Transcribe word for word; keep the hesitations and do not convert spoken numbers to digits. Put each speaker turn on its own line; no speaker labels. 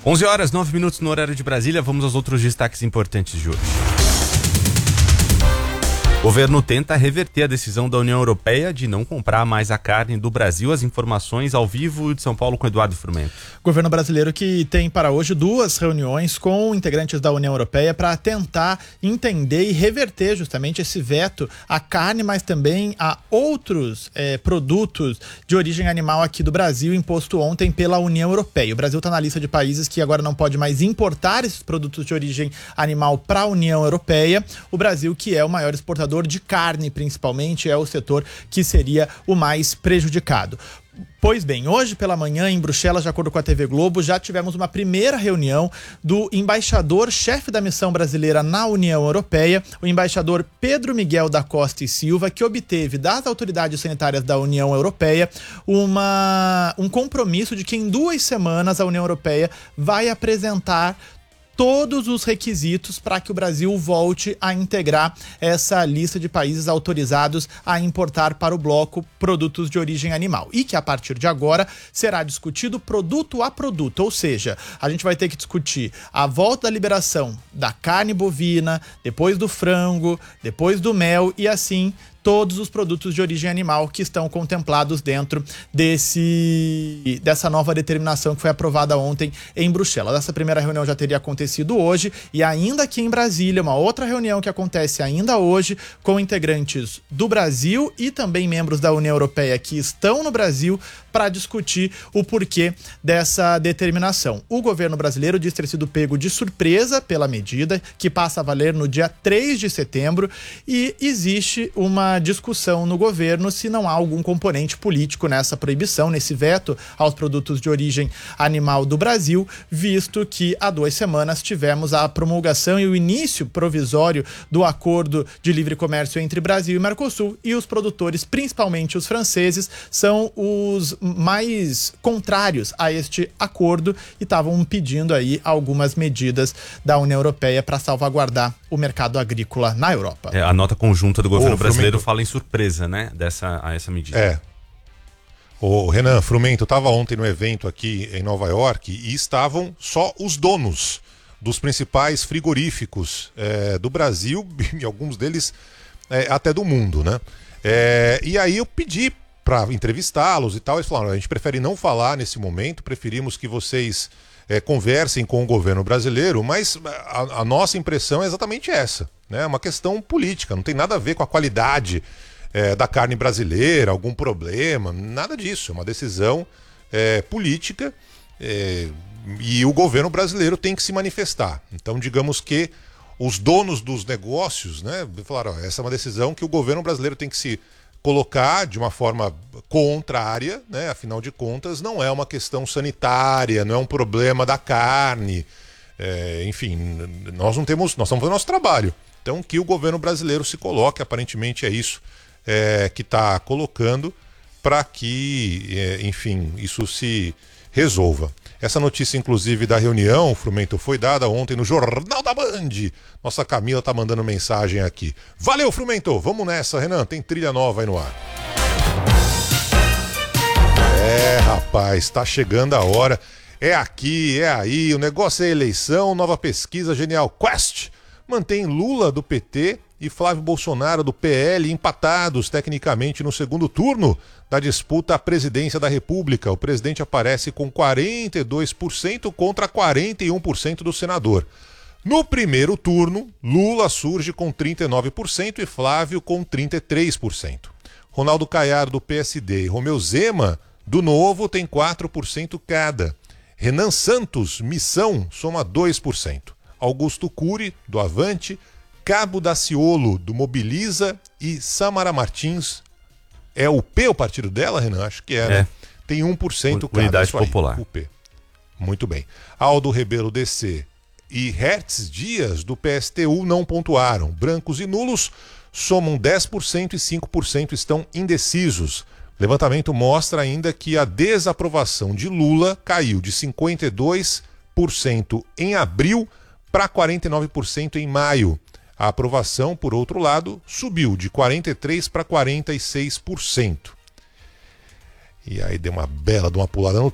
onze horas, nove minutos no horário de Brasília. Vamos aos outros destaques importantes de hoje. O governo tenta reverter a decisão da União Europeia de não comprar mais a carne do Brasil. As informações ao vivo de São Paulo com Eduardo Frumento.
O governo brasileiro que tem para hoje duas reuniões com integrantes da União Europeia para tentar entender e reverter justamente esse veto à carne, mas também a outros eh, produtos de origem animal aqui do Brasil, imposto ontem pela União Europeia. O Brasil está na lista de países que agora não pode mais importar esses produtos de origem animal para a União Europeia. O Brasil, que é o maior exportador de carne, principalmente, é o setor que seria o mais prejudicado. Pois bem, hoje pela manhã em Bruxelas, de acordo com a T V Globo, já tivemos uma primeira reunião do embaixador-chefe da missão brasileira na União Europeia, o embaixador Pedro Miguel da Costa e Silva, que obteve das autoridades sanitárias da União Europeia uma, um compromisso de que em duas semanas a União Europeia vai apresentar todos os requisitos para que o Brasil volte a integrar essa lista de países autorizados a importar para o bloco produtos de origem animal. E que a partir de agora será discutido produto a produto, ou seja, a gente vai ter que discutir a volta da liberação da carne bovina, depois do frango, depois do mel e assim todos os produtos de origem animal que estão contemplados dentro desse, dessa nova determinação que foi aprovada ontem em Bruxelas. Essa primeira reunião já teria acontecido hoje e ainda aqui em Brasília, uma outra reunião que acontece ainda hoje com integrantes do Brasil e também membros da União Europeia que estão no Brasil para discutir o porquê dessa determinação. O governo brasileiro diz ter sido pego de surpresa pela medida, que passa a valer no dia três de setembro, e existe uma discussão no governo se não há algum componente político nessa proibição, nesse veto aos produtos de origem animal do Brasil, visto que há duas semanas tivemos a promulgação e o início provisório do acordo de livre comércio entre Brasil e Mercosul, e os produtores, principalmente os franceses, são os mais contrários a este acordo e estavam pedindo aí algumas medidas da União Europeia para salvaguardar o mercado agrícola na Europa.
É, a nota conjunta do governo
Ô,
brasileiro
Frumento.
fala em surpresa, né, dessa, a essa medida.
É. O Renan Frumento estava ontem no evento aqui em Nova York e estavam só os donos dos principais frigoríficos é, do Brasil e alguns deles é, até do mundo, né? É, e aí eu pedi para entrevistá-los e tal, eles falaram, a gente prefere não falar nesse momento, preferimos que vocês é, conversem com o governo brasileiro, mas a, a nossa impressão é exatamente essa, né? É uma questão política, não tem nada a ver com a qualidade é, da carne brasileira, algum problema, nada disso, é uma decisão é, política é, e o governo brasileiro tem que se manifestar. Então, digamos que os donos dos negócios, né, falaram, ó, essa é uma decisão que o governo brasileiro tem que se colocar de uma forma contrária, né? Afinal de contas, não é uma questão sanitária, não é um problema da carne. É, enfim, nós não temos, nós estamos fazendo nosso trabalho. Então, que o governo brasileiro se coloque, aparentemente é isso é, que está colocando para que, é, enfim, isso se resolva. Essa notícia, inclusive, da reunião, Frumento, foi dada ontem no Jornal da Band. Nossa Camila tá mandando mensagem aqui. Valeu, Frumento! Vamos nessa, Renan. Tem trilha nova aí no ar. É, rapaz, tá chegando a hora. É aqui, é aí. O negócio é eleição. Nova pesquisa Genial Quest mantém Lula do P T e Flávio Bolsonaro do P L empatados tecnicamente no segundo turno da disputa à presidência da República. O presidente aparece com quarenta e dois por cento contra quarenta e um por cento do senador. No primeiro turno, Lula surge com trinta e nove por cento e Flávio com trinta e três por cento. Ronaldo Caiado do P S D e Romeu Zema do Novo tem quatro por cento cada. Renan Santos, Missão, soma dois por cento. Augusto Cury, do Avante, Cabo Daciolo, do Mobiliza e Samara Martins, é o P o partido dela, Renan? Acho que é, né?
É.
Tem um por cento cada.
Unidade
Isso aí,
Popular.
o P. Muito bem. Aldo Rebelo, D C, e Hertz Dias, do P S T U, não pontuaram. Brancos e nulos somam dez por cento e cinco por cento estão indecisos. Levantamento mostra ainda que a desaprovação de Lula caiu de cinquenta e dois por cento em abril para quarenta e nove por cento em maio. A aprovação, por outro lado, subiu de quarenta e três por cento para quarenta e seis por cento. E aí deu uma bela de uma pulada no